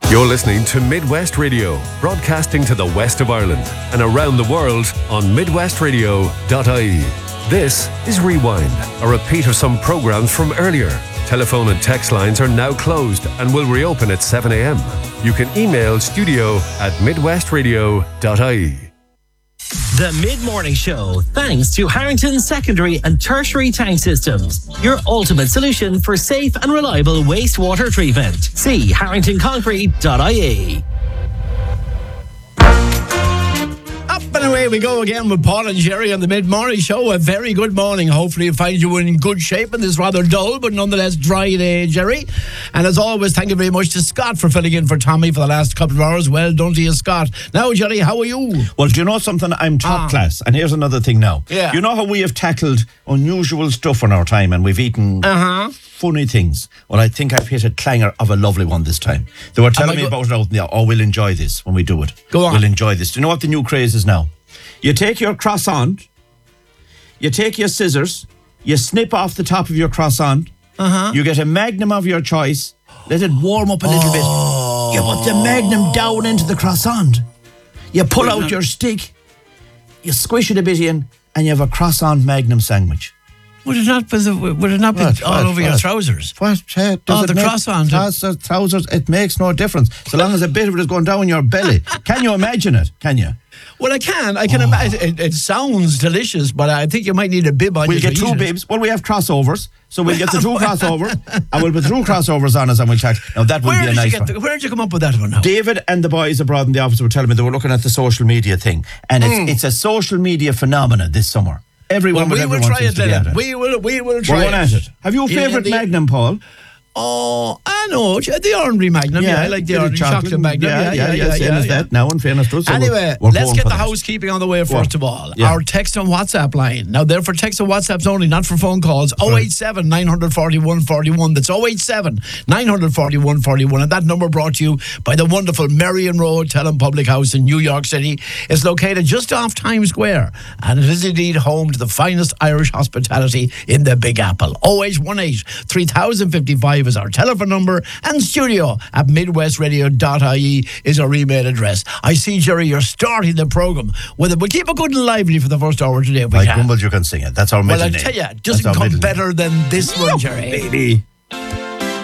You're listening to Midwest Radio, broadcasting to the west of Ireland and around the world on midwestradio.ie. This is Rewind, a repeat of some programs from earlier. Telephone and text lines are now closed and will reopen at 7 a.m. You can email studio@midwestradio.ie. The Mid-Morning Show, thanks to Harrington Secondary and Tertiary Tank Systems, your ultimate solution for safe and reliable wastewater treatment. See harringtonconcrete.ie. Up and away we go again with Paul and Jerry on the Mid-Morning Show. A very good morning. Hopefully it finds you in good shape in this rather dull but nonetheless dry day, Jerry. And as always, thank you very much to Scott for filling in for Tommy for the last couple of hours. Well done to you, Scott. Now, Jerry, how are you? Well, do you know something? I'm top class. And here's another thing now. Yeah. You know how we have tackled unusual stuff in our time and we've eaten funny things? Well, I think I've hit a clanger of a lovely one this time. They were telling me about it out there. Oh, we'll enjoy this when we do it. Go on. We'll enjoy this. Do you know what the new craze is now? You take your croissant, you take your scissors, you snip off the top of your croissant, you get a Magnum of your choice, let it warm up a little bit. You put the Magnum down into the croissant. You pull out your stick, you squish it a bit in, and you have a croissant Magnum sandwich. Would it not be all over your trousers? The croissant. Trousers, it makes no difference. So long as a bit of it is going down your belly. Can you imagine it? Can you? Well, I can imagine. It sounds delicious, but I think you might need a bib on. We'll get two bibs. Well, we have crossovers, so we'll get the two crossovers, and we'll put two crossovers on us, and we'll chat. Now that would be a nice one. Where did you come up with that one now? David and the boys abroad in the office were telling me they were looking at the social media thing, and it's a social media phenomenon this summer. Everyone, we will try it, Lennon. We will try We're at it. Have you a favourite Magnum, Paul? Oh, I know. The Ornery Magnum. Yeah, I like the Ornery chocolate Magnum. Yeah. Now, in fairness to us. Anyway, let's get the housekeeping on the way first of all. Yeah. Our text and WhatsApp line. Now, they're for text and WhatsApps only, not for phone calls. 087 941 41. That's 087 941 41. And that number brought to you by the wonderful Merrion Road Telem Public House in New York City. It's located just off Times Square, and it is indeed home to the finest Irish hospitality in the Big Apple. 0818 3055 is our telephone number, and studio@midwestradio.ie is our email address. I see, Jerry, you're starting the programme with it. We'll keep it good and lively for the first hour today if we can. Like Gumbel, you can sing it. That's our middle name. Well, I tell you, it doesn't come better than this one, Jerry. Baby.